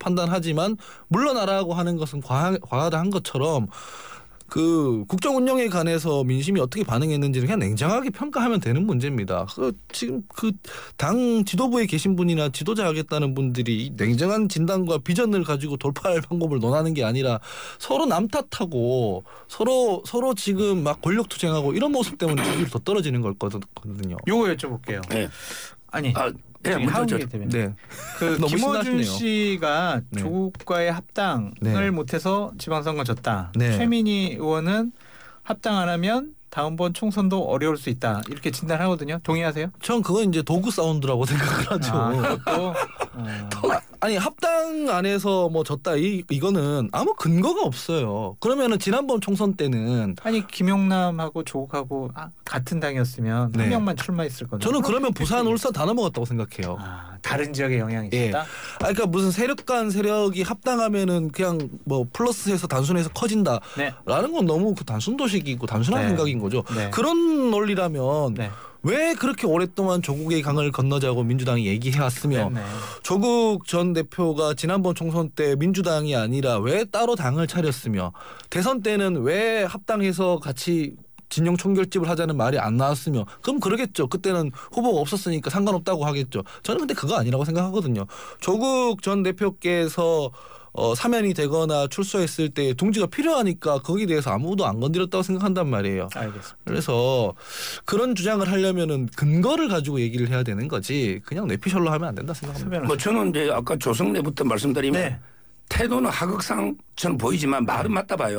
판단하지만 물러나라고 하는 것은 과하다 것처럼 그 국정 운영에 관해서 민심이 어떻게 반응했는지를 그냥 냉정하게 평가하면 되는 문제입니다. 지금 그 당 지도부에 계신 분이나 지도자 하겠다는 분들이 냉정한 진단과 비전을 가지고 돌파할 방법을 논하는 게 아니라 서로 남 탓하고 서로 지금 막 권력 투쟁하고 이런 모습 때문에 지지율이 더 떨어지는 거거든요. 요거 여쭤볼게요. 네. 아니. 하은기 대변인. 네. 그 김어준 씨가 네. 조국과의 합당을 네. 못해서 지방선거 졌다. 네. 최민희 의원은 합당 안 하면 다음번 총선도 어려울 수 있다. 이렇게 진단하거든요. 동의하세요? 전 그건 이제 도구 사운드라고 생각을 하죠. 아니 합당 안에서 뭐 졌다 이거는 아무 근거가 없어요. 그러면은 지난번 총선 때는 아니 김용남하고 조국하고 같은 당이었으면 네. 한 명만 출마했을 건데. 저는 그러면 부산, 울산 다 넘어갔다고 생각해요. 다른 지역에 영향이 예. 있다. 그러니까 무슨 세력 간 세력이 합당하면은 그냥 뭐 플러스해서 단순해서 커진다라는 네. 건 너무 그 단순 도식이고 단순한 네. 생각인 거죠. 네. 그런 논리라면 네. 왜 그렇게 오랫동안 조국의 강을 건너자고 민주당이 얘기해왔으며 네. 조국 전 대표가 지난번 총선 때 민주당이 아니라 왜 따로 당을 차렸으며 대선 때는 왜 합당해서 같이 진영 총결집을 하자는 말이 안 나왔으며 그럼 그러겠죠. 그때는 후보가 없었으니까 상관없다고 하겠죠. 저는 근데 그거 아니라고 생각하거든요. 조국 전 대표께서 사면이 되거나 출소했을 때 둥지가 필요하니까 거기에 대해서 아무도 안 건드렸다고 생각한단 말이에요. 알겠습니다. 그래서 그런 주장을 하려면은 근거를 가지고 얘기를 해야 되는 거지 그냥 뇌피셜로 하면 안 된다 생각합니다. 뭐 저는 이제 아까 조성래부터 말씀드리면 네. 태도는 하극상 저는 보이지만 말은 맞다 봐요.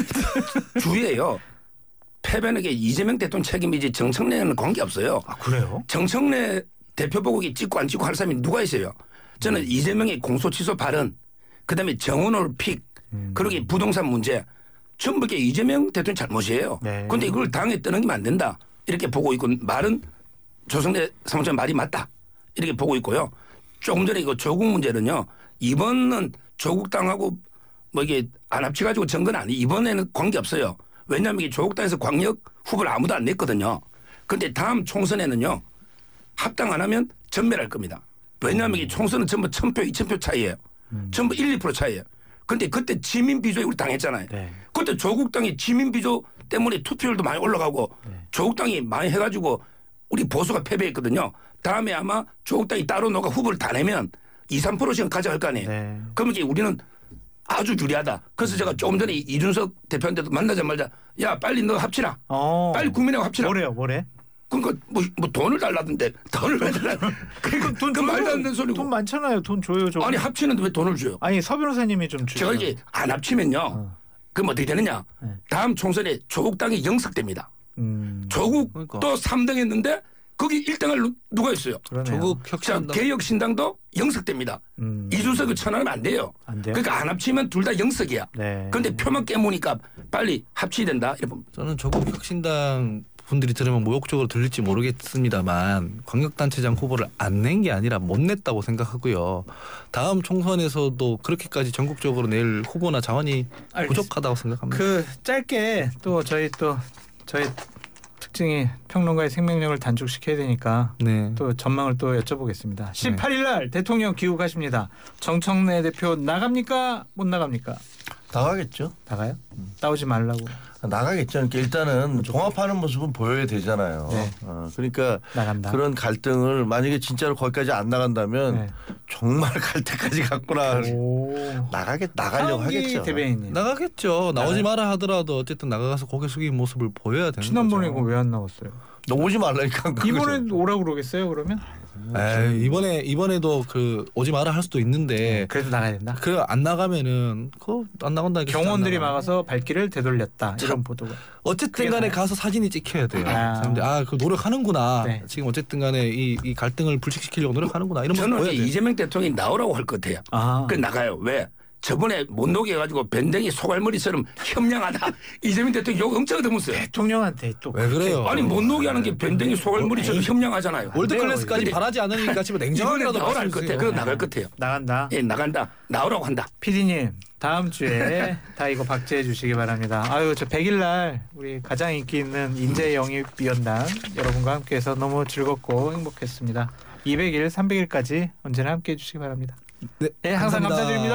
주의해요. 패배는 게 이재명 대통령 책임이지 정청래는 관계없어요. 그래요? 정청래 대표 보고기 찍고 안 찍고 할 사람이 누가 있어요. 저는 이재명의 공소 취소 발언 그다음에 정원홀 픽 그러게 부동산 문제 전부 게 이재명 대통령 잘못이에요. 그런데 네. 이걸 당에 떠넘기면 안 된다. 이렇게 보고 있고 말은 조성래 사무처장 말이 맞다. 이렇게 보고 있고요. 조금 전에 이거 조국 문제는요. 이번은 조국당하고 뭐 이게 안 합쳐가지고 전 건 아니. 이번에는 관계없어요. 왜냐하면 이게 조국당에서 광역 후보를 아무도 안 냈거든요. 그런데 다음 총선에는요. 합당 안 하면 전멸할 겁니다. 왜냐하면 이게 총선은 전부 1000표, 2000표 차이예요. 전부 1, 2% 차이예요. 그런데 그때 지민 비조에 우리 당했잖아요. 네. 그때 조국당이 지민 비조 때문에 투표율도 많이 올라가고 조국당이 많이 해가지고 우리 보수가 패배했거든요. 다음에 아마 조국당이 따로 너가 후보를 다 내면 2, 3%씩 가져갈 거 아니에요. 네. 그러면 이제 우리는 아주 유리하다. 그래서 제가 조금 전에 이준석 대표한테도 만나자마자 야 빨리 너 합치라. 빨리 국민하고 합치라. 뭐래? 그러니까 뭐 돈을 달라던데 돈을 왜 달라? 돈 그 말도 안 되는 소리고. 돈 많잖아요. 돈 줘요. 좀. 아니 합치는데 왜 돈을 줘요? 아니 서 변호사님이 좀 주세요. 제가 이게 안 합치면요. 그럼 어떻게 되느냐? 다음 총선에 조국당이 영석됩니다. 조국도 그러니까. 3등 했는데 거기 1등을 누가 있어요? 그러네요. 조국 자, 혁신당 개혁신당도 영석됩니다. 이준석을 천하면 안 돼요. 안 돼요? 그러니까 안 합치면 둘 다 영석이야. 네. 그런데 표만 깨무니까 빨리 합치야 된다. 이렇게 봅니다. 저는 조국 혁신당 분들이 들으면 모욕적으로 들릴지 모르겠습니다만 광역단체장 후보를 안 낸 게 아니라 못 냈다고 생각하고요. 다음 총선에서도 그렇게까지 전국적으로 낼 후보나 자원이 부족하다고 생각합니다. 그 짧게 또 저희 특징이 평론가의 생명력을 단축시켜야 되니까 네. 또 전망을 또 여쭤보겠습니다. 18일 날 대통령 귀국하십니다. 정청래 대표 나갑니까? 못 나갑니까? 나가겠죠. 나가요? 나오지 말라고. 나가겠죠. 그러니까 일단은 종합하는 모습은 보여야 되잖아요. 네. 그러니까 나간다. 그런 갈등을 만약에 진짜로 거기까지 안 나간다면 네. 정말 갈 때까지 갔구나. 나가려고 하겠죠. 대변인님. 나가겠죠. 나오지 마라 하더라도 어쨌든 나가서 고개 숙이는 모습을 보여야 되는 지난번에 거죠. 왜 안 나왔어요? 너 오지 말라니까. 이번에 오라고 그러겠어요 그러면? 에이, 이번에도 그 오지 마라 할 수도 있는데 그래도 나가야 된다. 그 안 나가면은 그 안 나간다. 경호원들이 막아서 발길을 되돌렸다. 이런 보도가. 어쨌든 간에 가서 사진이 찍혀야 돼요. 사람들이 그 노력하는구나. 네. 지금 어쨌든 간에 이 갈등을 불식시키려고 노력하는구나. 이런 모습 저는 보여야 돼요. 이재명 대통령이 나오라고 할 것 같아요. 그 나가요. 왜? 저번에 못 녹여 가지고 밴댕이 소갈머리처럼 협량하다. 이재명 대통령 욕 엄청 얻어먹었어요. 대통령한테 또 왜 그래요? 아니 못 녹여 하는 게 밴댕이 소갈머리처럼 협량하잖아요. 월드 클래스까지 바라지 않으니까 지금 냉정하게라도 나오라 할 것 같아요. 그거 나갈 것 같아요. 나간다. 예, 나간다. 나오라고 한다. PD님 다음 주에 다 이거 박제해 주시기 바랍니다. 아유 저 100일 날 우리 가장 인기 있는 인재영입위원단 여러분과 함께해서 너무 즐겁고 행복했습니다. 200일, 300일까지 언제나 함께해 주시기 바랍니다. 네, 항상 감사합니다. 감사드립니다.